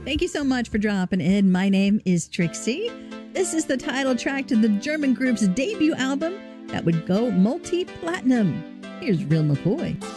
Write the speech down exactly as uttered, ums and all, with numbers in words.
Thank you so much for dropping in. My name is Trixie. This is the title track to the German group's debut album that would go multi-platinum. Here's Real McCoy.